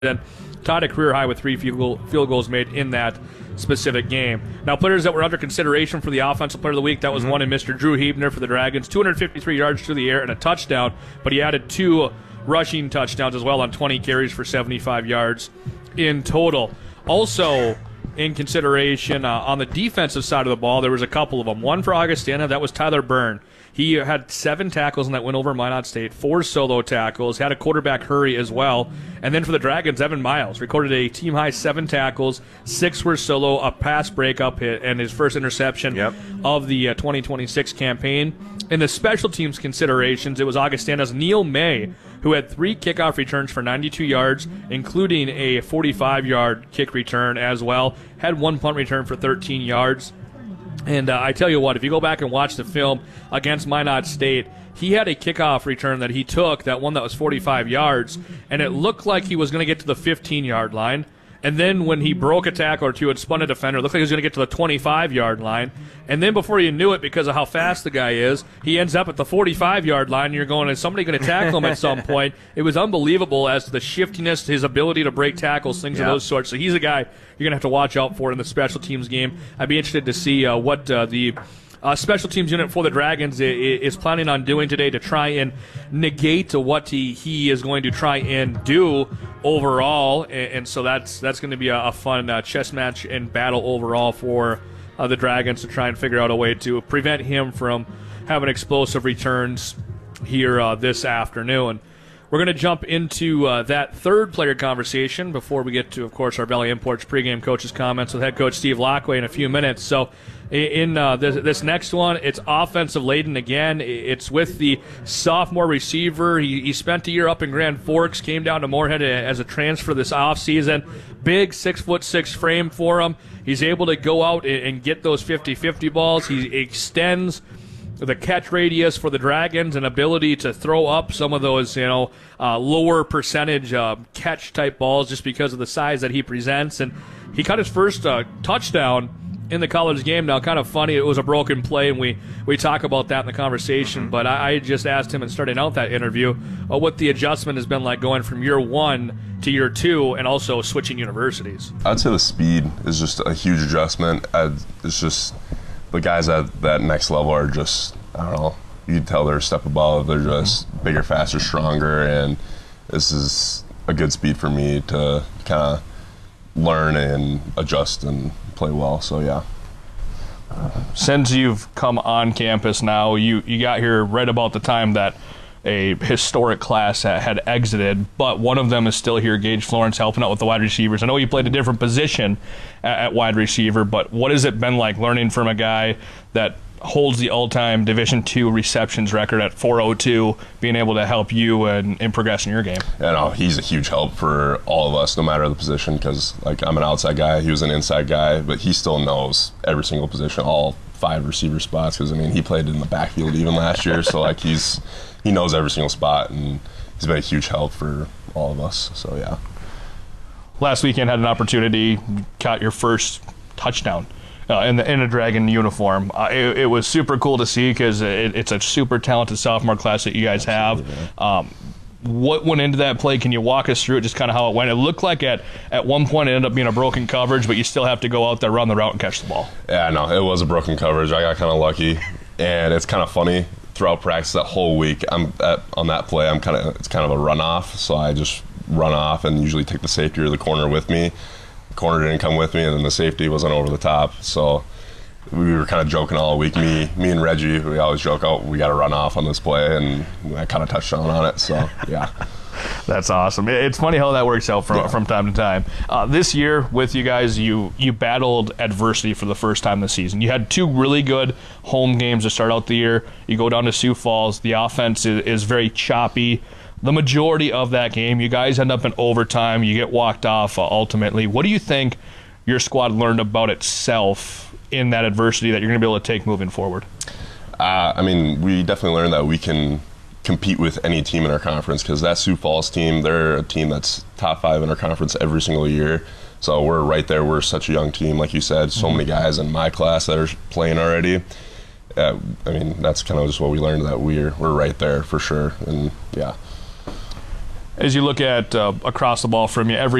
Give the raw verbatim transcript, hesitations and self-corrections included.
then tied a career high with three field, goal, field goals made in that specific game. Now, players that were under consideration for the Offensive Player of the Week, that was mm-hmm. one in Mister Drew Hebner for the Dragons, two hundred fifty-three yards through the air and a touchdown, but he added two rushing touchdowns as well on twenty carries for seventy-five yards in total. Also in consideration uh, on the defensive side of the ball, there was a couple of them. One for Augustana, that was Tyler Byrne. He had seven tackles in that win over Minot State, four solo tackles, had a quarterback hurry as well. And then for the Dragons, Evan Miles recorded a team-high seven tackles, six were solo, a pass breakup hit, and his first interception yep. of the uh, twenty twenty-six campaign. In the special teams considerations, it was Augustana's Neil May, who had three kickoff returns for ninety-two yards, including a forty-five-yard kick return as well, had one punt return for thirteen yards. And uh, I tell you what, if you go back and watch the film against Minot State, he had a kickoff return that he took, that one that was forty-five yards, and it looked like he was going to get to the fifteen-yard line. And then when he broke a tackle or two and spun a defender, it looked like he was going to get to the twenty-five-yard line. And then before you knew it, because of how fast the guy is, he ends up at the forty-five-yard line, and you're going, is somebody going to tackle him at some point? It was unbelievable as to the shiftiness, his ability to break tackles, things yeah. of those sorts. So he's a guy you're going to have to watch out for in the special teams game. I'd be interested to see uh, what uh, the uh, special teams unit for the Dragons is planning on doing today to try and negate what he, he is going to try and do overall. And, and so that's that's going to be a, a fun uh, chess match and battle overall for uh, the Dragons to try and figure out a way to prevent him from having explosive returns here uh, this afternoon. We're going to jump into uh, that third player conversation before we get to, of course, our Valley Imports pregame coaches' comments with head coach Steve Lockway in a few minutes. So in uh, this, this next one, it's offensive laden again. It's with the sophomore receiver. He, he spent a year up in Grand Forks, came down to Moorhead as a transfer this offseason. Big six foot six frame for him. He's able to go out and get those fifty-fifty balls. He extends the catch radius for the Dragons and ability to throw up some of those, you know, uh, lower percentage uh, catch type balls just because of the size that he presents. And he caught his first uh, touchdown in the college game. Now, kind of funny, it was a broken play, and we, we talk about that in the conversation. But I, I just asked him in starting out that interview uh, what the adjustment has been like going from year one to year two and also switching universities. I'd say the speed is just a huge adjustment. I'd, it's just the guys at that next level are just, I don't know, you can tell they're a step above. They're just bigger, faster, stronger, and this is a good speed for me to kind of learn and adjust and play well, so yeah. Since you've come on campus now, you, you got here right about the time that a historic class had exited, but one of them is still here, Gage Florence, helping out with the wide receivers. I know you played a different position at, at wide receiver, but what has it been like learning from a guy that holds the all-time Division two receptions record at four oh two, being able to help you in, in progressing your game? Yeah, no, he's a huge help for all of us, no matter the position, because like I'm an outside guy, he was an inside guy, but he still knows every single position, all five receiver spots, because I mean he played in the backfield even last year, so like he's he knows every single spot, and he's been a huge help for all of us, so yeah. Last weekend had an opportunity, caught your first touchdown Uh, in, the, in a Dragon uniform. Uh, it, it was super cool to see because it, it's a super talented sophomore class that you guys have. Um, what went into that play? Can you walk us through it, just kind of how it went? It looked like at, at one point it ended up being a broken coverage, but you still have to go out there, run the route, and catch the ball. Yeah, no, it was a broken coverage. I got kind of lucky, and it's kind of funny. Throughout practice that whole week, I'm at, on that play, I'm kind of it's kind of a runoff, so I just run off and usually take the safety or the corner with me. Corner didn't come with me, and then the safety wasn't over the top. So we were kind of joking all week. Me, me and Reggie, we always joke, "Oh, we got to run off on this play," and I kind of touched on on it. So yeah, that's awesome. It's funny how that works out from yeah. from time to time. Uh, this year with you guys, you you battled adversity for the first time this season. You had two really good home games to start out the year. You go down to Sioux Falls. The offense is, is very choppy. The majority of that game, you guys end up in overtime. You get walked off uh, ultimately. What do you think your squad learned about itself in that adversity that you're going to be able to take moving forward? Uh, I mean, we definitely learned that we can compete with any team in our conference, because that Sioux Falls team, they're a team that's top five in our conference every single year. So we're right there. We're such a young team, like you said. So mm-hmm. many guys in my class that are playing already. Uh, I mean, that's kind of just what we learned, that we're we're right there for sure. And yeah. as you look at uh, across the ball from you, every